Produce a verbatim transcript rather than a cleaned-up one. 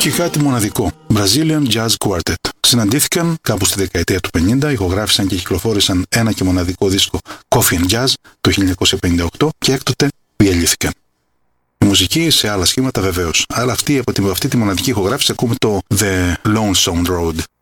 Και κάτι μοναδικό. Brazilian Jazz Quartet. Συναντήθηκαν κάπου στη δεκαετία του πενήντα, ηχογράφησαν και κυκλοφόρησαν ένα και μοναδικό δίσκο Coffee and Jazz το χίλια εννιακόσια πενήντα οκτώ και έκτοτε διαλύθηκαν. Η μουσική σε άλλα σχήματα βεβαίως, αλλά αυτή, από αυτή τη μοναδική ηχογράφηση ακούμε το The Lonesome Road.